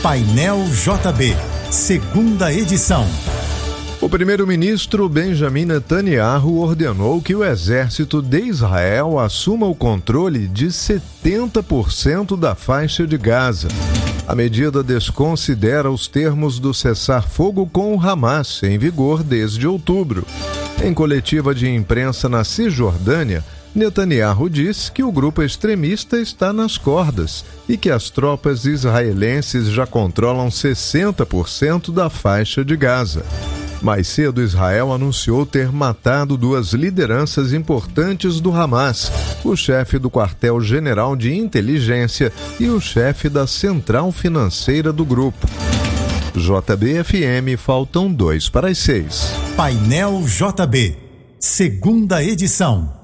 Painel JB, segunda edição. O primeiro-ministro Benjamin Netanyahu ordenou que o exército de Israel assuma o controle de 70% da faixa de Gaza. A medida desconsidera os termos do cessar-fogo com o Hamas, em vigor desde outubro. Em coletiva de imprensa na Cisjordânia, Netanyahu disse que o grupo extremista está nas cordas e que as tropas israelenses já controlam 60% da faixa de Gaza. Mais cedo, Israel anunciou ter matado duas lideranças importantes do Hamas, o chefe do quartel-general de inteligência e o chefe da central financeira do grupo. JB-FM, faltam 2 para as 6. Painel JB, segunda edição.